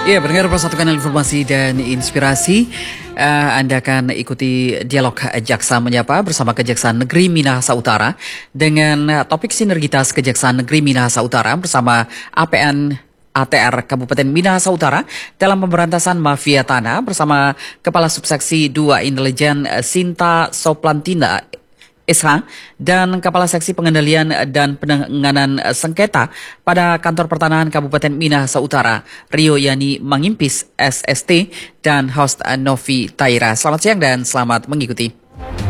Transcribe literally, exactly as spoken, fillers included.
Ya, pendengar persatukan informasi dan inspirasi, uh, Anda akan ikuti dialog Jaksa Menyapa bersama Kejaksaan Negeri Minahasa Utara dengan uh, topik sinergitas Kejaksaan Negeri Minahasa Utara bersama A P N A T R Kabupaten Minahasa Utara dalam pemberantasan mafia tanah bersama Kepala Subseksi dua Intelijen Sinta Soplantina S H dan Kepala Seksi Pengendalian dan Penanganan Sengketa pada Kantor Pertanahan Kabupaten Minahasa Utara, Rio Yani Mangimpis S S T dan host Novi Taira. Selamat siang dan selamat mengikuti.